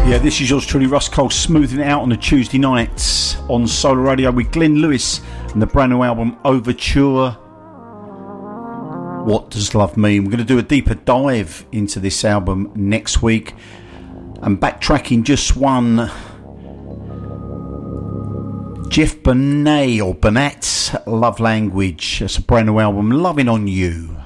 Yeah, this is yours truly, Russ Cole, smoothing it out on a Tuesday night on Solar Radio with Glenn Lewis and the brand new album Overture. What does love mean? We're going to do a deeper dive into this album next week. And backtracking just one, Jeff Bernat or Bernat's Love Language. It's a brand new album, Loving on You.